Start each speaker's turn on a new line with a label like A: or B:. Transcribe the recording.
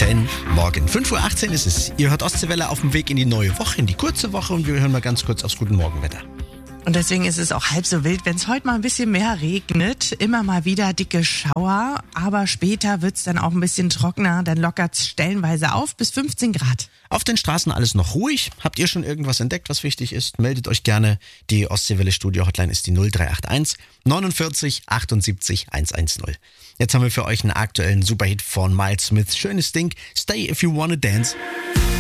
A: denn morgen 5.18 Uhr ist es. Ihr hört Ostseewelle auf dem Weg in die neue Woche, in die kurze Woche und wir hören mal ganz kurz aufs Guten Morgenwetter.
B: Und deswegen ist es auch halb so wild, wenn es heute mal ein bisschen mehr regnet. Immer mal wieder dicke Schauer, aber später wird es dann auch ein bisschen trockener. Dann lockert es stellenweise auf bis 15 Grad.
A: Auf den Straßen alles noch ruhig. Habt ihr schon irgendwas entdeckt, was wichtig ist? Meldet euch gerne. Die Ostseewelle Studio Hotline ist die 0381 49 78 110. Jetzt haben wir für euch einen aktuellen Superhit von Miles Smith. Schönes Ding. Stay if you wanna dance.